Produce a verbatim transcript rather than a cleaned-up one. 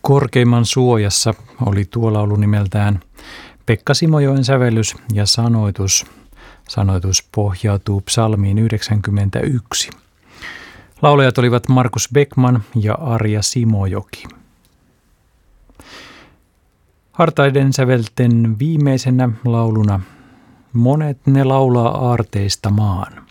Korkeimman suojassa oli tuo laulu nimeltään Pekka Simojoen sävellys ja sanoitus. Sanoitus pohjautuu psalmiin yhdeksänkymmentäyksi. Laulajat olivat Markus Beckman ja Arja Simojoki. Hartaiden sävelten viimeisenä lauluna Monet ne laulaa aarteista maan.